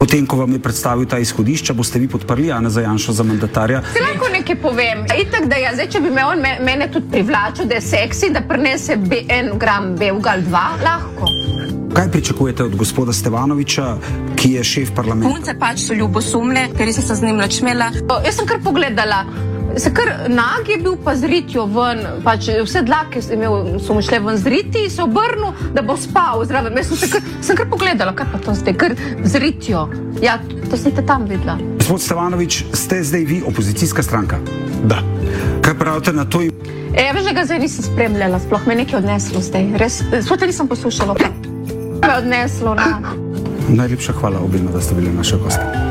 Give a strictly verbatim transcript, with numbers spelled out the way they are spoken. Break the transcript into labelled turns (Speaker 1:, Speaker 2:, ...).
Speaker 1: Potem, ko vam je predstavil ta izhodišča, boste vi podprli Janeza Janšo za mandatarja?
Speaker 2: Se lahko nekaj povem. Itak, da je, zdaj, če bi me on me, mene tudi privlačil, da je seksi, da prinese be, en gram belga ali dva, lahko.
Speaker 1: Kaj pričakujete od gospoda Stevanovića, ki je šef parlamenta?
Speaker 3: Punce pač so ljubosumne, ker sem se z njim načmela.
Speaker 2: Jaz sem kar pogledala, se kar nag je bil pa z ritjo ven, pač vse dlake imel, so mu šle ven z riti, se obrnil, da bo spal zraven. Jaz sem, se kar, sem kar pogledala, kaj pa to zdaj, kar z ritjo. Ja, to sem te tam videla.
Speaker 1: Gospod Stevanović, ste zdaj vi opozicijska stranka?
Speaker 4: Da.
Speaker 1: Kaj pravite na to?
Speaker 2: E, veš, da ga zdaj nisem spremljala, sploh me je nekaj odneslo zdaj. Res, sploh te nisem poslušala. Me je odneslo, na.
Speaker 1: Najlepša hvala obima, da ste bili naše goste.